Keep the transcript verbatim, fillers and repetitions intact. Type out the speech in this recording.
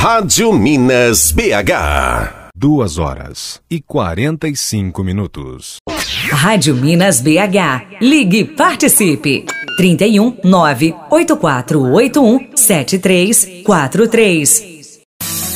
Rádio Minas B H. Duas horas e quarenta e cinco minutos. Rádio Minas B H. Ligue e participe. trinta e um, nove oito quatro oito um, sete três quatro três.